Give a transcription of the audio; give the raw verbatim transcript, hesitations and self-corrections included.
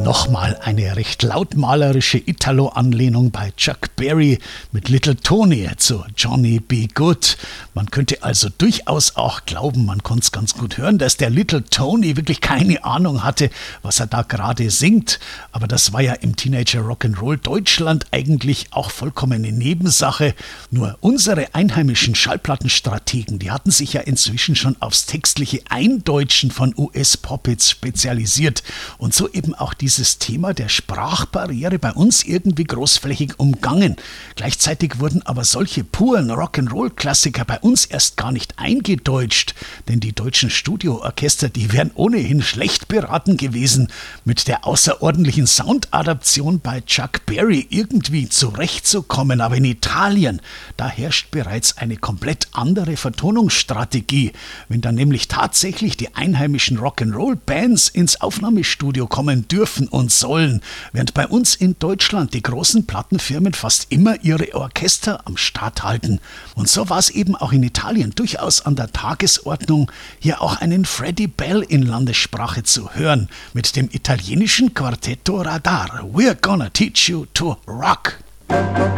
Nochmal eine recht lautmalerische Italo-Anlehnung bei Chuck Berry mit Little Tony zu Johnny B. Good. Man könnte also durchaus auch glauben, man konnte es ganz gut hören, dass der Little Tony wirklich keine Ahnung hatte, was er da gerade singt. Aber das war ja im Teenager Rock'n'Roll Deutschland eigentlich auch vollkommen eine Nebensache. Nur unsere einheimischen Schallplattenstrategen, die hatten sich ja inzwischen schon aufs textliche Eindeutschen von U S-Pop-Hits spezialisiert und so eben auch dieses Thema der Sprachbarriere bei uns irgendwie großflächig umgangen. Gleichzeitig wurden aber solche puren Rock'n'Roll-Klassiker bei uns erst gar nicht eingedeutscht, denn die deutschen Studioorchester, die wären ohnehin schlecht beraten gewesen, mit der außerordentlichen Soundadaption bei Chuck Berry irgendwie zurechtzukommen. Aber in Italien, da herrscht bereits eine komplett andere Vertonungsstrategie. Wenn dann nämlich tatsächlich die einheimischen Rock'n'Roll-Bands ins Aufnahmestudio kommen dürfen und sollen, während bei uns in Deutschland die großen Plattenfirmen fast immer ihre Orchester am Start halten. Und so war es eben auch in Italien durchaus an der Tagesordnung, hier auch einen Freddie Bell in Landessprache zu hören, mit dem italienischen Quartetto Radar. We're gonna teach you to rock.